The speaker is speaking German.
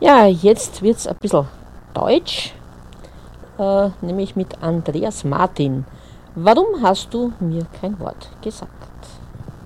Ja, jetzt wird es ein bisschen deutsch, nämlich mit Andreas Martin. Warum hast du mir kein Wort gesagt?